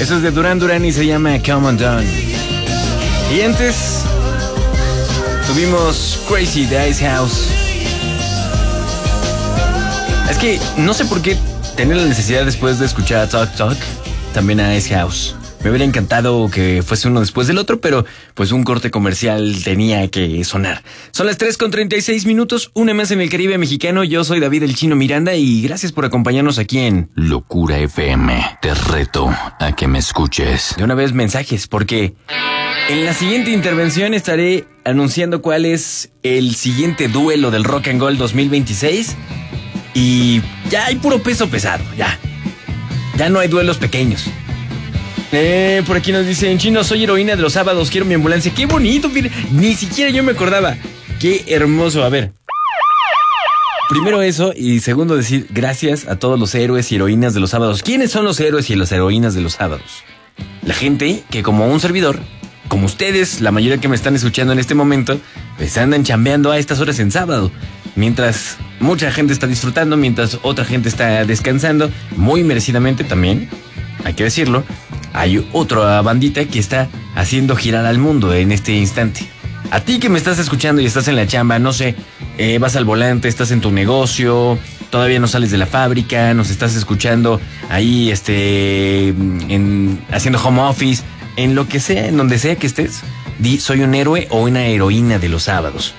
Eso es de Duran Duran y se llama Come On Down. Y antes tuvimos Crazy de Icehouse. Es que no sé por qué tener la necesidad después de escuchar a Talk Talk también a Icehouse. Me hubiera encantado que fuese uno después del otro, pero pues un corte comercial tenía que sonar. Son las 3:36, una más en el Caribe mexicano. Yo soy David el Chino Miranda y gracias por acompañarnos aquí en Locura FM. Te reto a que me escuches. De una vez mensajes, porque en la siguiente intervención estaré anunciando cuál es el siguiente duelo del Rock and Gold 2026. Y ya hay puro peso pesado, ya no hay duelos pequeños. Por aquí nos dicen, Chino, soy heroína de los sábados, quiero mi ambulancia. ¡Qué bonito! Ni siquiera yo me acordaba. ¡Qué hermoso! A ver, primero eso, y segundo decir gracias a todos los héroes y heroínas de los sábados. ¿Quiénes son los héroes y las heroínas de los sábados? La gente que, como un servidor, como ustedes, la mayoría que me están escuchando en este momento, pues andan chambeando a estas horas en sábado. Mientras mucha gente está disfrutando, mientras otra gente está descansando, muy merecidamente también, hay que decirlo. Hay otra bandita que está haciendo girar al mundo en este instante. A ti que me estás escuchando y estás en la chamba, no sé, vas al volante, estás en tu negocio, todavía no sales de la fábrica, nos estás escuchando ahí, haciendo home office, en lo que sea, en donde sea que estés, di soy un héroe o una heroína de los sábados.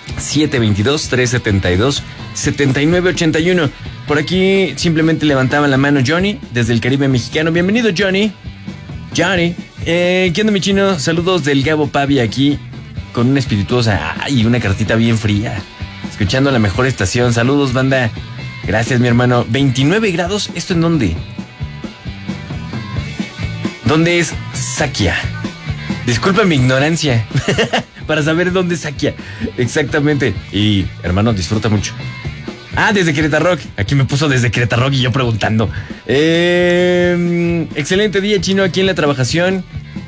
722-372-7981. Por aquí simplemente levantaba la mano Johnny, desde el Caribe mexicano. Bienvenido, Johnny. ¿Qué onda, mi chino? Saludos del Gabo Pavia aquí, con una espirituosa y una cartita bien fría, escuchando la mejor estación. Saludos, banda. Gracias, mi hermano. 29 grados, ¿esto en dónde? ¿Dónde es Sakia? Disculpa mi ignorancia para saber dónde es Sakia exactamente. Y, hermano, disfruta mucho. Desde Querétaro. Aquí me puso desde Querétaro y yo preguntando. Excelente día, Chino, aquí en la trabajación.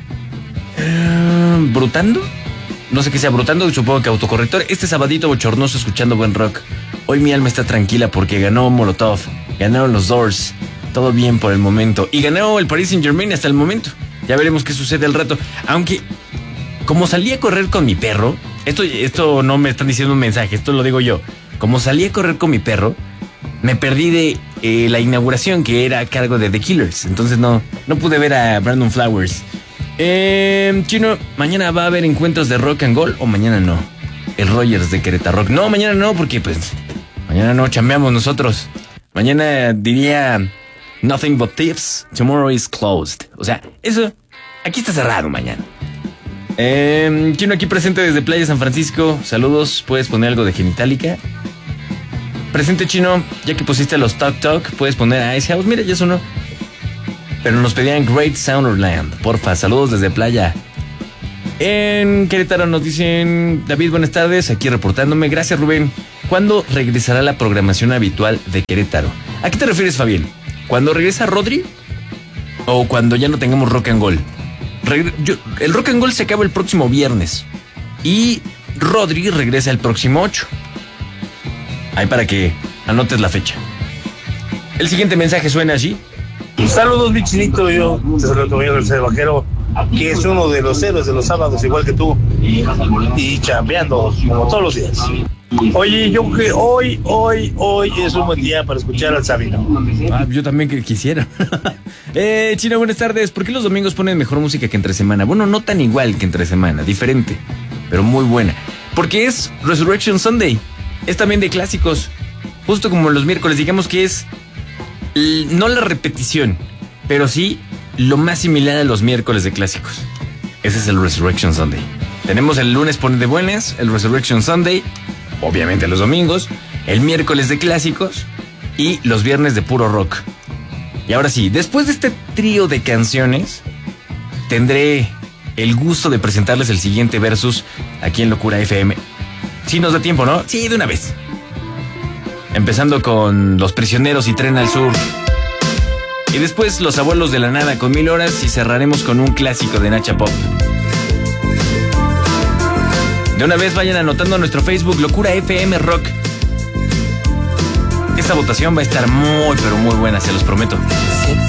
¿Brutando? No sé qué sea brutando, supongo que autocorrector. Este sabadito bochornoso escuchando buen rock. Hoy mi alma está tranquila porque ganó Molotov, ganaron los Doors. Todo bien por el momento. Y ganó el Paris Saint-Germain hasta el momento. Ya veremos qué sucede al rato. Aunque, como salí a correr con mi perro, esto no me están diciendo un mensaje, esto lo digo yo. Como salí a correr con mi perro, me perdí de la inauguración que era a cargo de The Killers. Entonces no pude ver a Brandon Flowers. Chino, ¿mañana va a haber encuentros de rock and roll o mañana no? El Rogers de Querétaro. No, mañana no, porque pues mañana no chambeamos nosotros. Mañana diría nothing but tips, tomorrow is closed. O sea, eso, aquí está cerrado mañana. Chino, aquí presente desde Playa San Francisco. Saludos, ¿puedes poner algo de Genitalica? Presente, Chino, ya que pusiste los Talk Talk, puedes poner a Icehouse. Mira, ya sonó. Pero nos pedían Great Sounderland, porfa, saludos desde Playa. En Querétaro nos dicen, David, buenas tardes, aquí reportándome. Gracias, Rubén. ¿Cuándo regresará la programación habitual de Querétaro? ¿A qué te refieres, Fabián? ¿Cuándo regresa Rodri? ¿O cuando ya no tengamos rock and roll? El rock and roll se acaba el próximo viernes y Rodri regresa el próximo 8. Ahí para que anotes la fecha. El siguiente mensaje suena así. Saludos, mi chinito. Yo te saludo como yo, el Vaquero, que es uno de los héroes de los sábados, igual que tú, y chambeando como todos los días. Oye, yo que hoy es un buen día para escuchar al Sabino. Yo también quisiera. Chino, buenas tardes. ¿Por qué los domingos ponen mejor música que entre semana? Bueno, no tan igual que entre semana, diferente, pero muy buena. Porque es Resurrection Sunday. Es también de clásicos. Justo como los miércoles, digamos que es no la repetición, pero sí lo más similar a los miércoles de clásicos. Ese es el Resurrection Sunday. Tenemos el lunes pone de buenas, el Resurrection Sunday, obviamente los domingos, el miércoles de clásicos y los viernes de puro rock. Y ahora sí, después de este trío de canciones, tendré el gusto de presentarles el siguiente versus aquí en Locura FM. Sí nos da tiempo, ¿no? Sí, de una vez. Empezando con Los Prisioneros y Tren al Sur. Y después Los Abuelos de la Nada con 1000 horas y cerraremos con un clásico de Nacha Pop. De una vez vayan anotando a nuestro Facebook Locura FM Rock. Esta votación va a estar muy, pero muy buena, se los prometo.